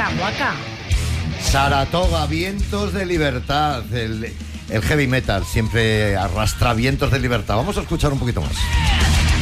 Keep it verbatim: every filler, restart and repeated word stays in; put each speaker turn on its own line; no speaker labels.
Waka, Waka.
Saratoga, vientos de libertad. El, el heavy metal siempre arrastra vientos de libertad. Vamos a escuchar un poquito más.